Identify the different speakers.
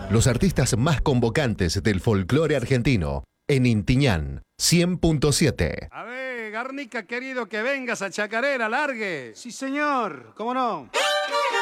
Speaker 1: Los artistas más convocantes del folclore argentino en Intiñán 100.7.
Speaker 2: A ver, Garnica querido, que vengas a Chacarera, largue.
Speaker 3: Sí, señor, ¿cómo no?